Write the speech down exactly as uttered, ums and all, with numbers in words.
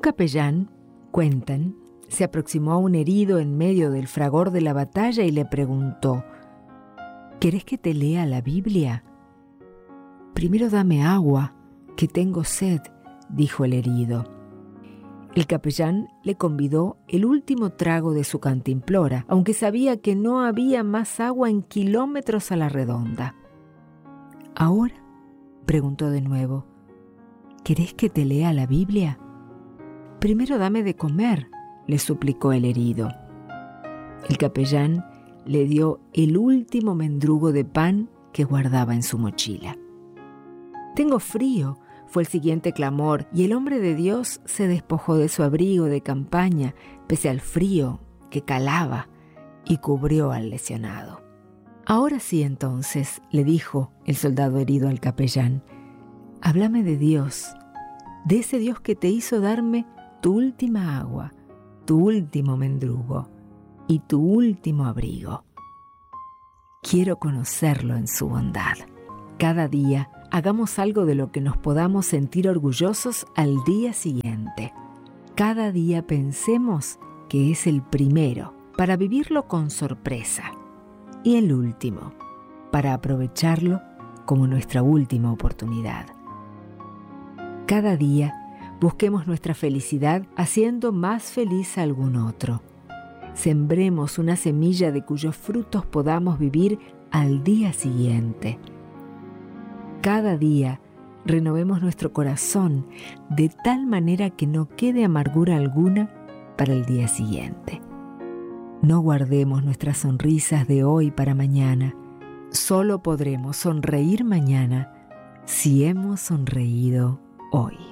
capellán, cuentan, se aproximó a un herido en medio del fragor de la batalla y le preguntó: ¿Querés que te lea la Biblia? Primero dame agua, que tengo sed, dijo el herido. El capellán le convidó el último trago de su cantimplora, aunque sabía que no había más agua en kilómetros a la redonda. ¿Ahora? Preguntó de nuevo. ¿Querés que te lea la Biblia? Primero dame de comer, le suplicó el herido. El capellán le dio el último mendrugo de pan que guardaba en su mochila. Tengo frío, fue el siguiente clamor, y el hombre de Dios se despojó de su abrigo de campaña, pese al frío que calaba, y cubrió al lesionado. Ahora sí, entonces, le dijo el soldado herido al capellán, háblame de Dios, de ese Dios que te hizo darme tu última agua, tu último mendrugo y tu último abrigo. Quiero conocerlo en su bondad. Cada día hagamos algo de lo que nos podamos sentir orgullosos al día siguiente. Cada día pensemos que es el primero para vivirlo con sorpresa y el último para aprovecharlo como nuestra última oportunidad. Cada día busquemos nuestra felicidad haciendo más feliz a algún otro. Sembremos una semilla de cuyos frutos podamos vivir al día siguiente. Cada día renovemos nuestro corazón de tal manera que no quede amargura alguna para el día siguiente. No guardemos nuestras sonrisas de hoy para mañana. Solo podremos sonreír mañana si hemos sonreído hoy.